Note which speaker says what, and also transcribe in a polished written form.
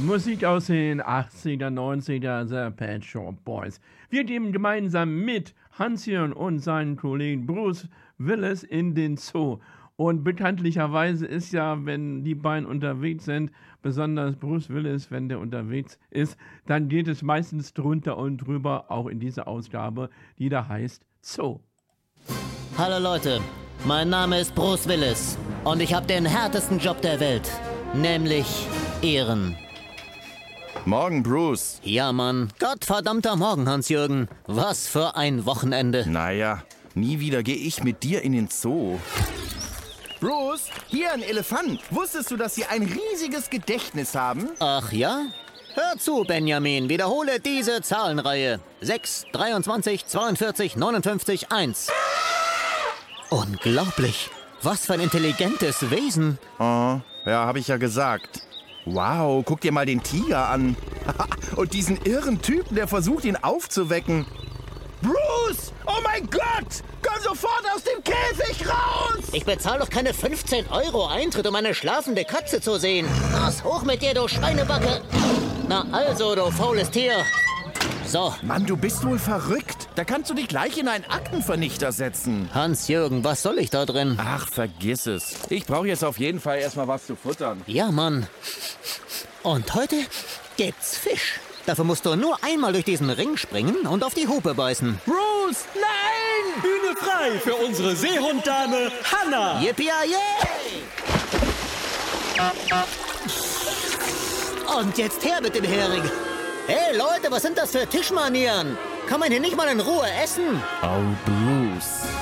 Speaker 1: Musik aus den 80er, 90er, The Pet Shop Boys. Wir gehen gemeinsam mit Hans-Jörn und seinen Kollegen Bruce Willis in den Zoo. Und bekanntlicherweise ist ja, wenn die beiden unterwegs sind, besonders Bruce Willis, wenn der unterwegs ist, dann geht es meistens drunter und drüber, auch in dieser Ausgabe, die da heißt Zoo.
Speaker 2: Hallo Leute, mein Name ist Bruce Willis und ich habe den härtesten Job der Welt, nämlich Ehren.
Speaker 3: Morgen, Bruce.
Speaker 2: Ja, Mann. Gottverdammter Morgen, Hans-Jürgen. Was für ein Wochenende.
Speaker 3: Naja, nie wieder gehe ich mit dir in den Zoo. Bruce, hier ein Elefant. Wusstest du, dass sie ein riesiges Gedächtnis haben?
Speaker 2: Ach ja? Hör zu, Benjamin. Wiederhole diese Zahlenreihe. 6, 23, 42, 59, 1. Unglaublich. Was für ein intelligentes Wesen.
Speaker 3: Oh, ja, habe ich ja gesagt. Wow, guck dir mal den Tiger an. Und diesen irren Typen, der versucht, ihn aufzuwecken. Bruce! Oh mein Gott! Komm sofort aus dem Käfig raus!
Speaker 2: Ich bezahle doch keine 15 € Eintritt, um eine schlafende Katze zu sehen. Was hoch mit dir, du Schweinebacke! Na also, du faules Tier. So.
Speaker 3: Mann, du bist wohl verrückt. Da kannst du dich gleich in einen Aktenvernichter setzen.
Speaker 2: Hans-Jürgen, was soll ich da drin?
Speaker 3: Ach, vergiss es. Ich brauche jetzt auf jeden Fall erstmal was zu futtern.
Speaker 2: Ja, Mann. Und heute gibt's Fisch. Dafür musst du nur einmal durch diesen Ring springen und auf die Hupe beißen.
Speaker 3: Bruce, nein!
Speaker 4: Bühne frei für unsere Seehunddame Hanna.
Speaker 2: Yippie-yay! Und jetzt her mit dem Hering. Hey Leute, was sind das für Tischmanieren? Kann man hier nicht mal in Ruhe essen?
Speaker 3: Oh, Bruce.